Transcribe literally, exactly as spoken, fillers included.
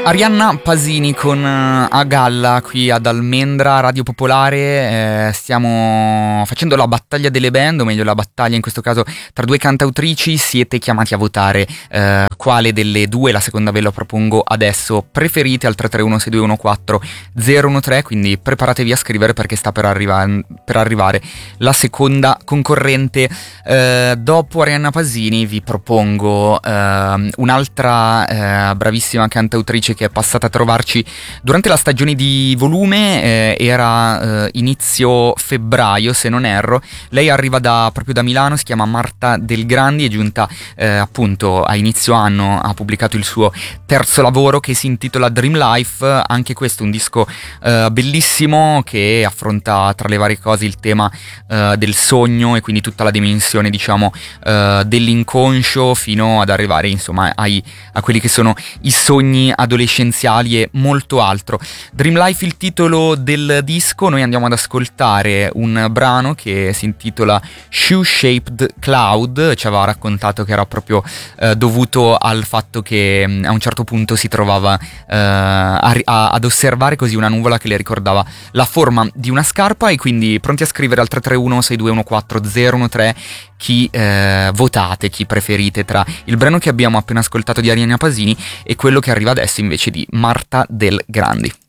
Arianna Pasini con uh, A Galla qui ad Almendra, Radio Popolare. Eh, stiamo facendo la battaglia delle band, o meglio la battaglia in questo caso tra due cantautrici. Siete chiamati a votare eh, quale delle due, la seconda ve la propongo adesso, preferite al tre tre uno sei due uno quattro zero uno tre, quindi preparatevi a scrivere perché sta per, arriva- per arrivare la seconda concorrente. Eh, dopo Arianna Pasini vi propongo eh, un'altra eh, bravissima cantautrice che è passata a trovarci durante la stagione di Volume, eh, era eh, inizio febbraio se non erro. Lei arriva da, proprio da Milano, si chiama Marta Del Grandi, è giunta eh, appunto a inizio anno, ha pubblicato il suo terzo lavoro che si intitola Dream Life, anche questo un disco eh, bellissimo che affronta tra le varie cose il tema eh, del sogno e quindi tutta la dimensione diciamo eh, dell'inconscio fino ad arrivare insomma ai, a quelli che sono i sogni adolescenziali e molto altro. Dream Life il titolo del disco. Noi andiamo ad ascoltare un brano che si intitola Shoe Shaped Cloud. Ci aveva raccontato che era proprio eh, dovuto al fatto che mh, a un certo punto si trovava eh, a, a, ad osservare così una nuvola che le ricordava la forma di una scarpa. E quindi pronti a scrivere al tre tre uno sei due uno quattro zero uno tre chi eh, votate, chi preferite tra il brano che abbiamo appena ascoltato di Arianna Pasini e quello che arriva adesso invece di Marta Del Grandi.